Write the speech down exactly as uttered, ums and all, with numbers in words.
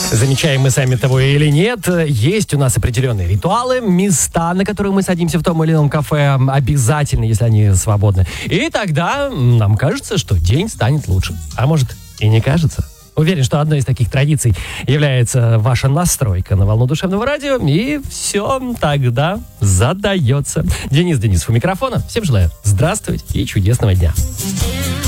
Замечаем мы сами того или нет, есть у нас определенные ритуалы, места, на которые мы садимся в том или ином кафе, обязательно, если они свободны. И тогда нам кажется, что день станет лучше. А может, и не кажется. Уверен, что одной из таких традиций является ваша настройка на волну душевного радио, и все тогда задается. Денис Денисов у микрофона. Всем желаю здравствовать и чудесного дня.